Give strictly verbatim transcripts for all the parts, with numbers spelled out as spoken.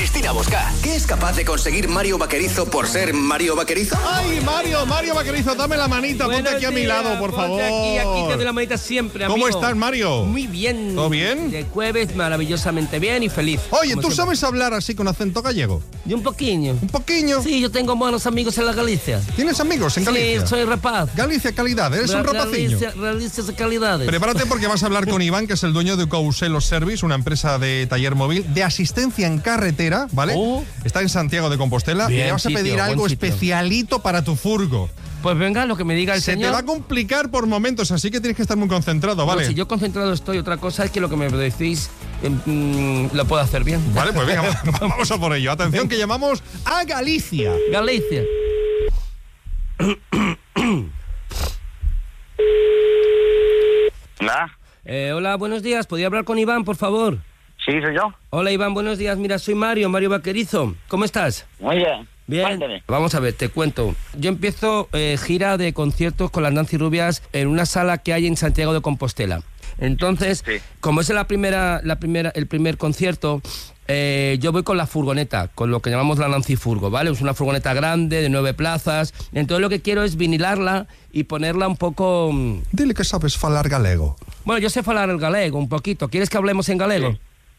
Cristina Bosca. ¿Qué es capaz de conseguir Mario Vaquerizo por ser Mario Vaquerizo? ¡Ay, Mario! Mario Vaquerizo, dame la manita. Buenos ponte aquí a mi días, lado, por ponte favor. Aquí, aquí te doy la manita siempre, amigo. ¿Cómo estás, Mario? Muy bien. ¿Todo bien? De jueves, maravillosamente bien y feliz. Oye, como ¿tú siempre. sabes hablar así con acento gallego? Y un poquillo. ¿Un poquillo? Sí, yo tengo buenos amigos en la Galicia. ¿Tienes amigos en Galicia? Sí, soy rapaz. Galicia, calidad. Eres un rapaciño. Galicia, Galicia de calidades. Prepárate porque vas a hablar con Iván, que es el dueño de Couselo Service, una empresa de taller móvil de asistencia en carretera, ¿vale? Oh. Está en Santiago de Compostela Bien, y le vas a sitio, pedir buen algo sitio. especialito para tu furgo. Pues venga, lo que me diga el Se señor. te va a complicar por momentos, así que tienes que estar muy concentrado, ¿vale? No, si yo concentrado estoy, otra cosa es que lo que me decís eh, mm, lo puedo hacer bien. Vale, pues venga, vamos a por ello. Atención, que llamamos a Galicia. Galicia. Hola. Eh, hola, buenos días. ¿Podría hablar con Iván, por favor? Sí, soy yo. Hola, Iván, buenos días. Mira, soy Mario, Mario Vaquerizo. ¿Cómo estás? Muy bien. Bien. Cuéntame. Vamos a ver, te cuento. Yo empiezo eh, gira de conciertos con las Nancy Rubias en una sala que hay en Santiago de Compostela. Entonces, Sí. como es la primera, la primera, el primer concierto, eh, yo voy con la furgoneta, con lo que llamamos la Nancy Furgo, ¿vale? Es una furgoneta grande, de nueve plazas. Entonces lo que quiero es vinilarla y ponerla un poco... mm, Dile que sabes falar galego. Bueno, yo sé hablar el galego un poquito. ¿Quieres que hablemos en galego? Sí.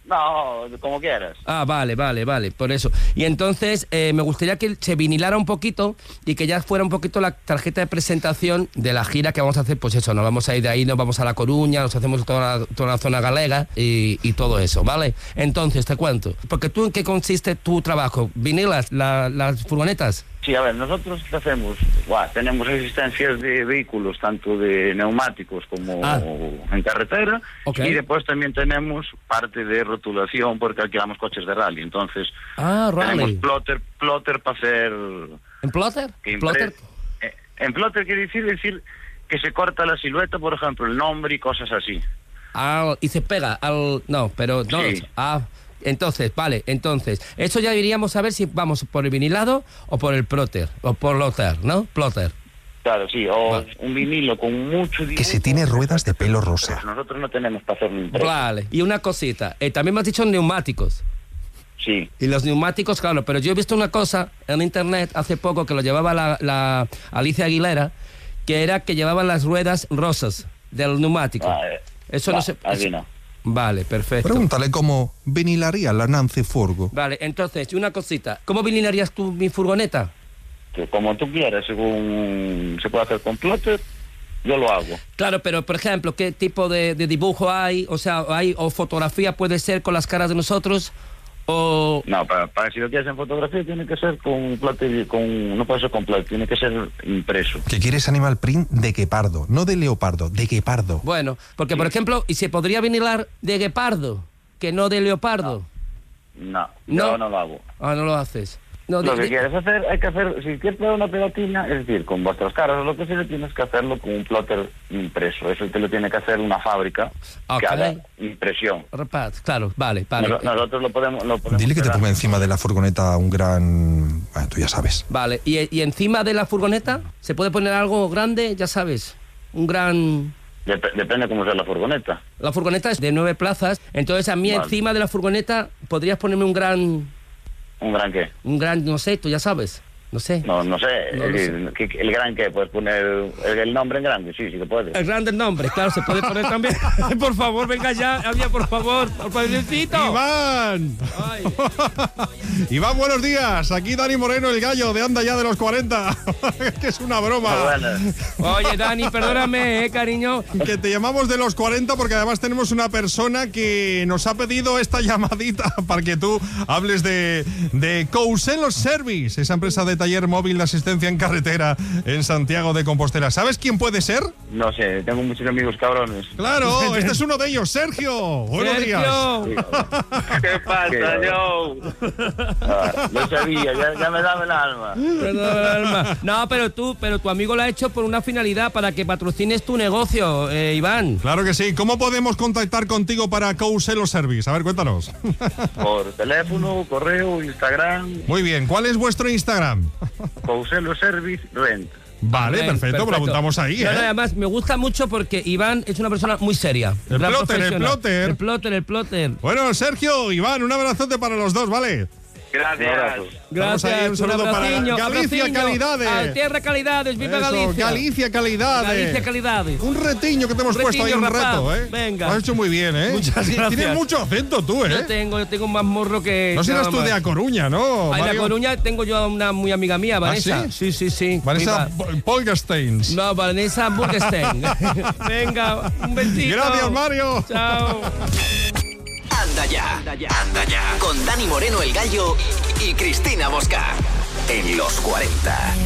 No, como quieras. Ah, vale, vale, vale, por eso. Y entonces eh, me gustaría que se vinilara un poquito y que ya fuera un poquito la tarjeta de presentación de la gira que vamos a hacer. Pues eso, nos vamos a ir de ahí, nos vamos a La Coruña, nos hacemos toda la, toda la zona galega y, y todo eso, ¿vale? Entonces, te cuento. Porque tú, ¿en qué consiste tu trabajo? ¿Vinilas la, las furgonetas? Sí, a ver, nosotros ¿qué hacemos? Buah, tenemos asistencias de vehículos, tanto de neumáticos como Ah. en carretera. Ok. Y después también tenemos parte de rotulación porque alquilamos coches de rally. Entonces, Ah, tenemos rally. plotter, plotter para hacer... ¿En plotter? que impre- ¿Plotter? Eh, En plotter quiere decir, decir que se corta la silueta, por ejemplo, el nombre y cosas así. Ah, y se pega al... No, pero no... Sí. Ah, entonces, vale, entonces... Eso ya iríamos a ver si vamos por el vinilado o por el plotter, o por plotter, ¿no? Plotter. Claro, sí, o Vale. un vinilo con mucho dibujo. Que si tiene ruedas de pelo rosa. Pero nosotros no tenemos para hacer un impreso. Vale. Y una cosita, eh, también me has dicho neumáticos. Sí. Y los neumáticos, claro, pero yo he visto una cosa en internet hace poco que lo llevaba la, la Alicia Aguilera, que era que llevaban las ruedas rosas del neumático. Ah, eh, Eso va, no se... aquí eso- no. Vale, perfecto. Pregúntale cómo vinilaría la Nancy Furgo. Vale, entonces, una cosita. ¿Cómo vinilarías tú mi furgoneta? Que como tú quieras, según se puede hacer con plotter, yo lo hago. Claro, pero por ejemplo, ¿qué tipo de, de dibujo hay? O sea, hay o fotografía puede ser con las caras de nosotros o... No, para, para si lo quieres en fotografía tiene que ser con plotter, con, no puede ser con plotter, tiene que ser impreso. Que quieres animal print de guepardo, no de leopardo, de guepardo. Bueno, porque por ejemplo, ¿y se podría vinilar de guepardo, que no de leopardo? No, No. yo no lo hago. Ah, no lo haces. No, Lo de- que de- quieres hacer, hay que hacer, si quieres poner una pegatina, es decir, con vuestras caras o lo que sea, tienes que hacerlo con un plotter impreso. Eso te lo tiene que hacer una fábrica Ok. que haga impresión. Rapaz, claro, vale, vale. Nos- nosotros lo podemos... Lo podemos Dile que te pegar. ponga encima de la furgoneta un gran... Bueno, tú ya sabes. Vale, y, y encima de la furgoneta se puede poner algo grande, ya sabes, un gran... Dep- depende cómo sea la furgoneta. La furgoneta es de nueve plazas, entonces a mí Vale. encima de la furgoneta podrías ponerme un gran... ¿Un gran qué? Un gran, no sé, tú ya sabes, no sé. No, no sé. No es lo decir, ¿qué- qué- ¿el gran qué? ¿Puedes poner el, el nombre en grande? Sí, sí que puedes. El grande nombre, claro, se puede poner también. Por favor, venga ya, había, por favor, por favorcito. ¡Iván! Ay. Iván, buenos días. Aquí Dani Moreno, el gallo de Anda Ya de los cuarenta. Que es una broma. Muy buenas. Oye, Dani, perdóname, eh, cariño. Que te llamamos de los cuarenta porque además tenemos una persona que nos ha pedido esta llamadita para que tú hables de, de Couselo Service, esa empresa de taller móvil de asistencia en carretera en Santiago de Compostela. ¿Sabes quién puede ser? No sé, tengo muchos amigos cabrones. Claro, este es uno de ellos, Sergio. Buenos días. Sergio. ¿Qué pasa, yo? Ah, lo sabía, ya, ya me daba el alma. Perdón, alma. No, pero tú, pero tu amigo lo ha hecho por una finalidad, para que patrocines tu negocio, eh, Iván. Claro que sí. ¿Cómo podemos contactar contigo para Couselo Service? A ver, cuéntanos. Por teléfono, correo, Instagram, Muy bien. ¿Cuál es vuestro Instagram? Couselo Service Rent. Vale, Bien, perfecto, lo apuntamos ahí, No, ¿eh? no, además, me gusta mucho porque Iván es una persona muy seria. El gran plotter, el profesional. plotter. El plotter, el plotter. Bueno, Sergio, Iván, un abrazote para los dos, ¿vale? Gracias. Estamos ahí, Gracias, un saludo para abraciño, Galicia abraciño. Calidades. Al Tierra Calidades, viva Eso, Galicia. Galicia Calidades. Galicia Calidades. Un retiño que te hemos Un puesto ahí, retiño, un rapaz. reto, ¿eh? Venga. Lo has hecho muy bien, ¿eh? Muchas Ti- gracias. Tienes mucho acento tú, ¿eh? Yo tengo, yo tengo más morro que. No serás nada tú de más. A Coruña, ¿no? Ah, en La Mario? Coruña tengo yo a una muy amiga mía, Vanessa. sí? sí, sí, sí. Vanessa Viva. P- Polgasteins. No, Vanessa Burgestein. Venga, un besito. Gracias, Mario. Chao. Anda ya, anda ya, anda ya. Con Dani Moreno el Gallo y Cristina Mosca. En los cuarenta.